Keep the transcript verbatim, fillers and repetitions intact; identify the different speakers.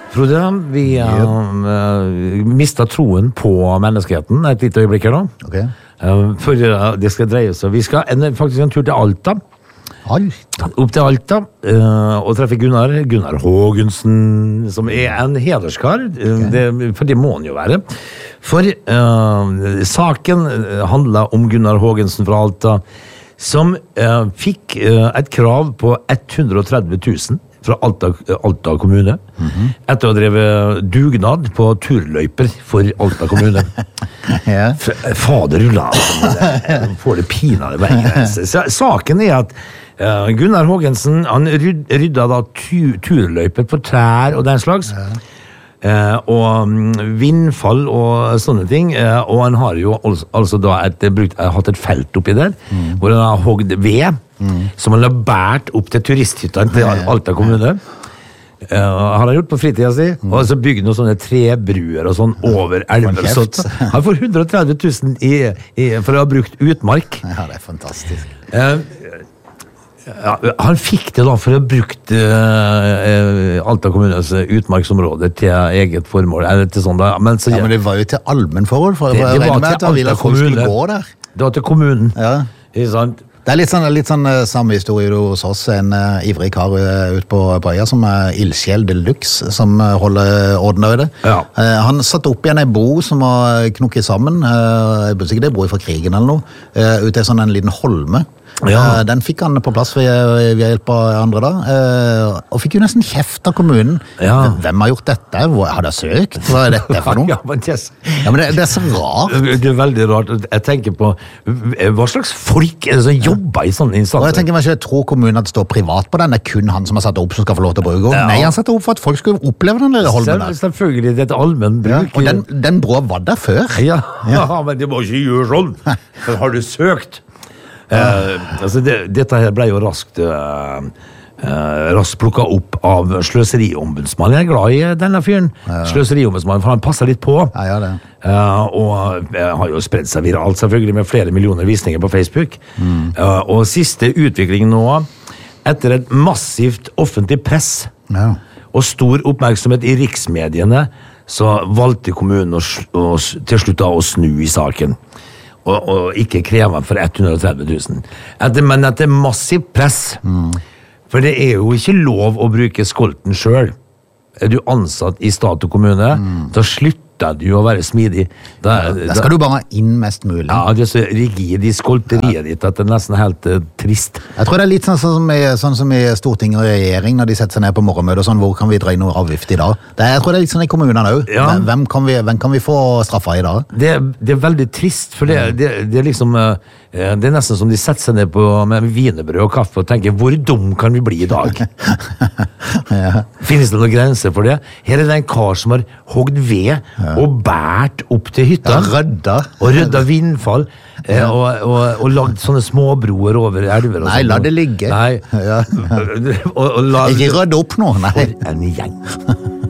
Speaker 1: Frode, vi uh, mistet troen på menneskeheten et lite øyeblikk her nå.
Speaker 2: Ok.
Speaker 1: Uh, for uh, det skal dreie seg. Vi skal en, faktisk en tur til Alta.
Speaker 2: Alta?
Speaker 1: Opp til Alta, uh, og treffe Gunnar, Gunnar Hågensen, som er en hederskar. Uh, det, for det må han jo være. For uh, saken handler om Gunnar Hågensen fra Alta, som uh, fikk uh, et krav på hundre og tretti tusen fra Alta, Alta kommune, mm-hmm. etter å ha drevet dugnad på turløyper for Alta kommune.
Speaker 2: Ja.
Speaker 1: Fader rulla, får det pinade berget. Saken er at uh, Gunnar Hågensen, han ryd, rydda da tu, turløyper på trær og den slags, ja. Uh, og um, vindfall og sånne ting, uh, og han har jo altså, altså da et, brukt, uh, hatt et felt oppi der, mm. hvor han har hogd ved, mm. som han har bært opp til turisthyttene til Alta kommune. Uh, har han gjort på fritida si, mm. og så bygd noen sånne trebruer og sånn over elver. Så, han får hundre og tretti tusen i, i, for å ha brukt utmark.
Speaker 2: Ja, det er fantastisk.
Speaker 1: Uh, Ja, han fikk det da for å ha brukt uh, Alta kommunes utmarksområder til eget formål, eller til sånn da. Men, så,
Speaker 2: ja, men det var jo til allmenn forhold, for
Speaker 1: det, det var
Speaker 2: til
Speaker 1: Alta kommune. Det var til kommunen.
Speaker 2: Ja.
Speaker 1: Ikke sant?
Speaker 2: Det er litt sånn, litt sånn uh, samme historie hos oss, en uh, ivrig kar uh, ut på Bøya som er uh, ildsjel deluxe, som uh, holder orden over det. Ja. Uh, han satte opp igjen en bro som var knukket sammen, uh, jeg burde sikkert det er bro fra krigen eller noe, uh, ut til sånn en liten holme. Ja. Den fikk han på plass ved, ved hjelp av andre da, og fikk jo nesten kjeft av kommunen. Ja. Hvem har gjort dette? Hvor har det søkt? Hva er dette for noe?
Speaker 1: Ja, men, yes.
Speaker 2: ja, men det, det er så rart.
Speaker 1: Det er veldig rart. Jeg tenker på, hva slags folk er det som jobber i sånne instanser?
Speaker 2: Og jeg tenker, man ikke tror kommunen at det står privat på den, det er kun han som har satt opp som skal få lov til å bruke. Ja. Nei, han satte opp for at folk skulle oppleve den lille holmen der.
Speaker 1: Selvfølgelig, det er et allmenn bruk.
Speaker 2: Ja. Og den, den broa var der før.
Speaker 1: Ja, ja. ja men det må ikke gjøre sånn. For har du søkt? Uh, altså det, dette her ble jo raskt uh, uh, raskt plukket opp av sløseriombudsmannen. Jeg er glad i denne fyren, ja. Sløseriombudsmannen, for han passer litt på.
Speaker 2: Ja, ja, det.
Speaker 1: Uh, og uh, har jo spredt seg viralt, selvfølgelig, med flere millioner visninger på Facebook. Mm. Uh, og siste utvikling nå, etter et massivt offentlig press ja. Og stor oppmerksomhet i riksmediene, så valgte kommunen å, å, til slutt da å snu i saken. Og, og ikke kreve for hundre og tretti tusen. Etter, men etter massivt press. Mm. For det er jo ikke lov å bruke skolten selv. Er du ansatt i stat og kommune, mm. da slutter du å være smidig. Da,
Speaker 2: ja, da skal da, du bare inn mest mulig.
Speaker 1: Ja, det er så rigid i skolteriet ja. Ditt at det er nesten helt uh, trist.
Speaker 2: Jeg tror det er litt sånn som i, sånn som i Stortinget og regjering, når de setter seg ned på morgenmøte og sånn, hvor kan vi dra inn noe avgift i dag? Det, jeg tror det er litt sånn i kommunene også. Ja. Hvem, kan vi, hvem kan vi få straffa i dag?
Speaker 1: Det, det er veldig trist, for det, det, det er liksom... Uh, det er nesten som de setter seg ned på, med wienerbrød og kaffe og tenker, hvor dum kan vi bli i dag? ja. Finnes det noen grenser for det? Her er det en kar som har hogd ved ja. Og bært opp til hytta.
Speaker 2: Ja, rødda.
Speaker 1: Og rødda vindfall. Ja. Og, og, og lagd sånne småbroer over elver. Og
Speaker 2: nei, la det ligge.
Speaker 1: Nei.
Speaker 2: Ja.
Speaker 1: og, og la...
Speaker 2: Ikke rødde opp nå, nei.
Speaker 1: For en gjeng.